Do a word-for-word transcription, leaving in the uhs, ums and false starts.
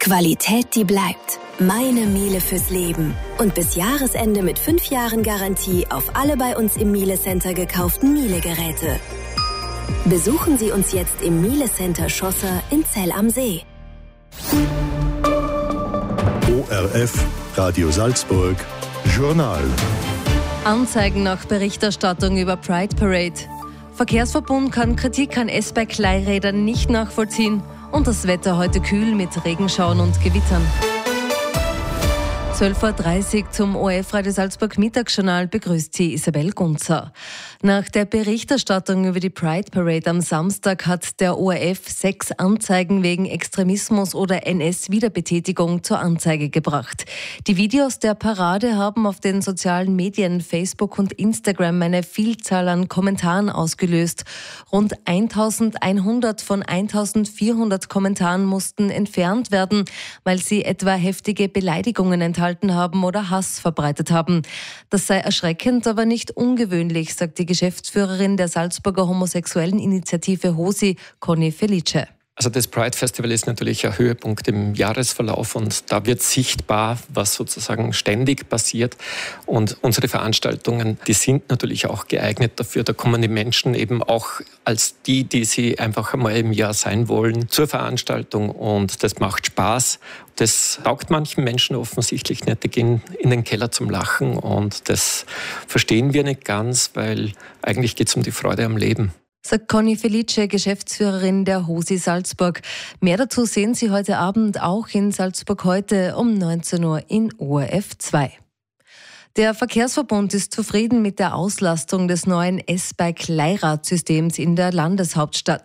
Qualität, die bleibt. Meine Miele fürs Leben. Und bis Jahresende mit fünf Jahren Garantie auf alle bei uns im Miele Center gekauften Miele-Geräte. Besuchen Sie uns jetzt im Miele Center Schlosser in Zell am See. O R F, Radio Salzburg, Journal. Anzeigen nach Berichterstattung über Pride Parade. Verkehrsverbund kann Kritik an S-Bike-Leihrädern nicht nachvollziehen. Und das Wetter heute kühl mit Regenschauern und Gewittern. zwölf Uhr dreißig zum O R F Radio Salzburg Mittagsjournal begrüßt Sie Isabel Gunzer. Nach der Berichterstattung über die Pride Parade am Samstag hat der O R F sechs Anzeigen wegen Extremismus oder N S-Wiederbetätigung zur Anzeige gebracht. Die Videos der Parade haben auf den sozialen Medien Facebook und Instagram eine Vielzahl an Kommentaren ausgelöst. Rund eintausendeinhundert von eintausendvierhundert Kommentaren mussten entfernt werden, weil sie etwa heftige Beleidigungen enthalten haben oder Hass verbreitet haben. Das sei erschreckend, aber nicht ungewöhnlich, sagt die Geschäftsführerin der Salzburger homosexuellen Initiative HOSI, Conny Felice. Also das Pride Festival ist natürlich ein Höhepunkt im Jahresverlauf und da wird sichtbar, was sozusagen ständig passiert. Und unsere Veranstaltungen, die sind natürlich auch geeignet dafür. Da kommen die Menschen eben auch als die, die sie einfach einmal im Jahr sein wollen, zur Veranstaltung und das macht Spaß. Das taugt manchen Menschen offensichtlich nicht. Die gehen in den Keller zum Lachen und das verstehen wir nicht ganz, weil eigentlich geht es um die Freude am Leben. Sagt Conny Felice, Geschäftsführerin der HOSI Salzburg. Mehr dazu sehen Sie heute Abend auch in Salzburg heute um neunzehn Uhr in O R F zwei. Der Verkehrsverbund ist zufrieden mit der Auslastung des neuen S-Bike-Leihradsystems in der Landeshauptstadt.